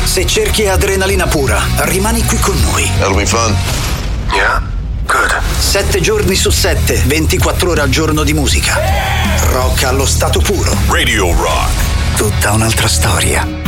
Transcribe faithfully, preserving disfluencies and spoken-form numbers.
Se cerchi adrenalina pura, rimani qui con noi. That'll be fun. Yeah? Good. Sette giorni su sette, ventiquattro ore al giorno di musica. Rock allo stato puro. Radio Rock. Tutta un'altra storia.